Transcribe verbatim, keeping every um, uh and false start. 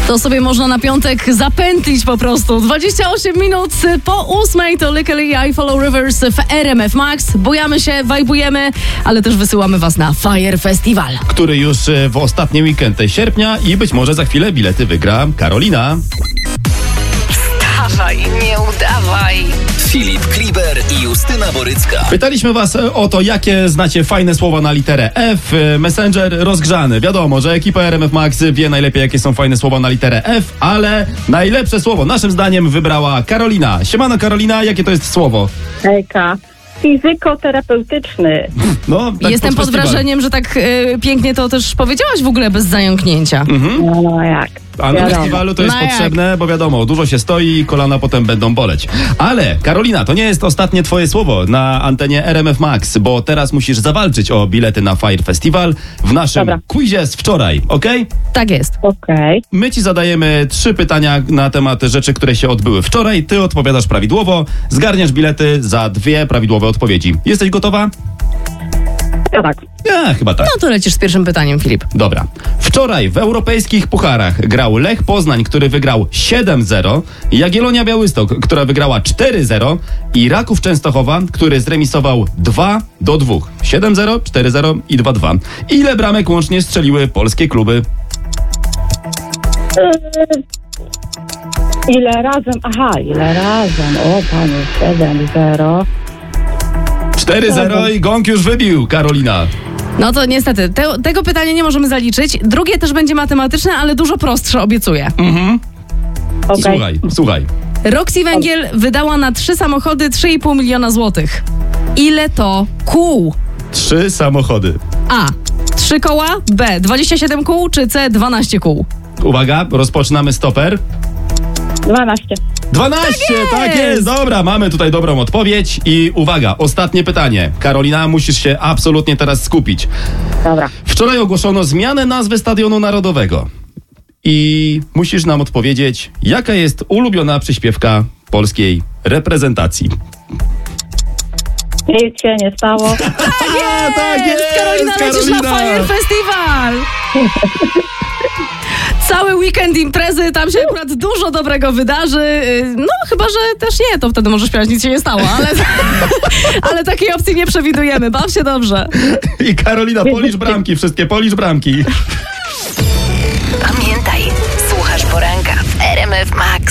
To sobie można na piątek zapętlić po prostu. dwadzieścia osiem minut po ósmej to Lykke Li, I Follow Rivers w R M F Max. Bujamy się, wajbujemy, ale też wysyłamy was na Fire Festival, który już w ostatni weekend sierpnia i być może za chwilę bilety wygra Karolina. Wstawaj, nie udawaj. Filip Kliber i Justyna Borycka. Pytaliśmy was o to, jakie znacie fajne słowa na literę F. Messenger rozgrzany. Wiadomo, że ekipa R M F Max wie najlepiej, jakie są fajne słowa na literę F, ale najlepsze słowo naszym zdaniem wybrała Karolina. Siemano Karolina, jakie to jest słowo? Hejka. Fizykoterapeutyczny. No, tak Jestem pod festiwal. wrażeniem, że tak y, pięknie to też powiedziałaś w ogóle bez zająknięcia. Mhm. No, no jak? A na Wiadomo. festiwalu to jest No jak? potrzebne, bo wiadomo, dużo się stoi i kolana potem będą boleć. Ale Karolina, to nie jest ostatnie twoje słowo na antenie R M F Max, bo teraz musisz zawalczyć o bilety na Fire Festival w naszym Dobra. quizie z wczoraj, okej? Tak jest. Okej. My ci zadajemy trzy pytania na temat rzeczy, które się odbyły wczoraj. Ty odpowiadasz prawidłowo, zgarniasz bilety za dwie prawidłowe odpowiedzi. Jesteś gotowa? Ja tak. Ja, chyba tak. No to lecisz z pierwszym pytaniem, Filip. Dobra. Wczoraj w europejskich pucharach grał Lech Poznań, który wygrał siedem zero, Jagiellonia Białystok, która wygrała cztery zero i Raków Częstochowa, który zremisował dwa do dwóch. siedem zero, cztery zero i dwa dwa. Ile bramek łącznie strzeliły polskie kluby? Yy, ile razem? Aha, ile razem? O, panie, siedem zero. cztery zero i gong już wybił, Karolina. No to niestety, te, tego pytania nie możemy zaliczyć. Drugie też będzie matematyczne, ale dużo prostsze, obiecuję. Okej. Słuchaj, słuchaj. Roxy Węgiel wydała na trzy samochody trzy i pół miliona złotych. Ile to kół? Trzy samochody. A. trzy koła, B. dwadzieścia siedem kół, czy C. dwanaście kół? Uwaga, rozpoczynamy stoper. dwanaście. dwanaście, tak jest. jest! Dobra, mamy tutaj dobrą odpowiedź i uwaga, ostatnie pytanie. Karolina, musisz się absolutnie teraz skupić. Dobra. Wczoraj ogłoszono zmianę nazwy Stadionu Narodowego i musisz nam odpowiedzieć, jaka jest ulubiona przyśpiewka polskiej reprezentacji. Nic się nie stało. A, tak jest, Karolina, lecisz na Karolina. Fire Festival! Cały weekend imprezy, tam się akurat dużo dobrego wydarzy. No, chyba że też nie, to wtedy może śpiewać, nic się nie stało, ale, ale takiej opcji nie przewidujemy. Baw się dobrze. I Karolina, policz bramki, wszystkie policz bramki. Pamiętaj, słuchasz poranka w R M F Max.